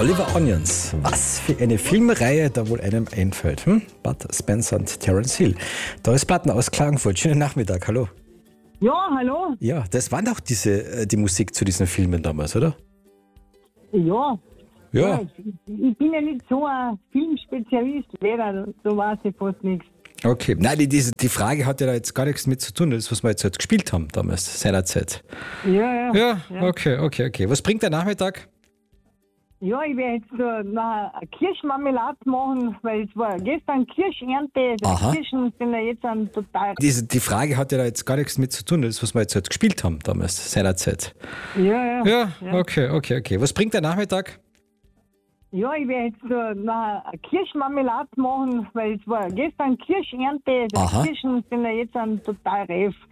Oliver Onions. Was für eine Filmreihe da wohl einem einfällt. Bud Spencer und Terence Hill. Da ist Platten aus Klagenfurt. Schönen Nachmittag, hallo. Ja, hallo. Ja, das waren doch die Musik zu diesen Filmen damals, oder? Ja. Ja. Ich bin ja nicht so ein Filmspezialist, leider, so weiß ich fast nichts. Okay. Nein, die Frage hat ja da jetzt gar nichts mit zu tun. Das, was wir jetzt halt gespielt haben damals, seinerzeit. Ja. Okay. Was bringt der Nachmittag? Ja, ich werde jetzt noch eine Kirschmarmelade machen, weil es war gestern Kirschernte. Aha. Die Kirschen sind ja jetzt total... Die Frage hat ja da jetzt gar nichts mit zu tun. Das, was wir jetzt halt gespielt haben damals, seinerzeit. Ja. Okay. Was bringt der Nachmittag? Ja, ich werde jetzt noch eine Kirschmarmelade machen, weil es war gestern Kirschernte. Aha. Die Kirschen sind ja jetzt total reif.